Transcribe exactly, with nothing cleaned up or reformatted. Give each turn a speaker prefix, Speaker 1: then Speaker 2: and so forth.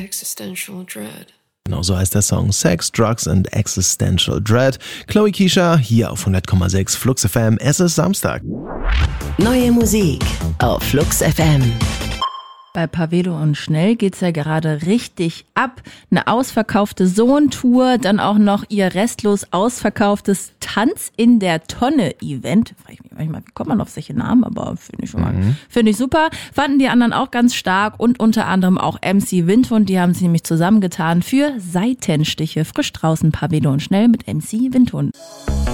Speaker 1: Existential Dread.
Speaker 2: Genau so heißt der Song Sex, Drugs and Existential Dread. Chloe Keisha hier auf hundert Komma sechs Flux F M. Es ist Samstag.
Speaker 3: Neue Musik auf Flux F M.
Speaker 4: Bei Pavelo und Schnell geht's ja gerade richtig ab. Eine ausverkaufte Sohn-Tour, dann auch noch ihr restlos ausverkauftes Tanz in der Tonne-Event. Frage ich mich manchmal, wie kommt man auf solche Namen, aber finde ich schon mal, mhm. finde ich super. Fanden die anderen auch ganz stark und unter anderem auch M C Windhund. Die haben sich nämlich zusammengetan für Seitenstiche. Frisch draußen Pavelo und Schnell mit M C Windhund.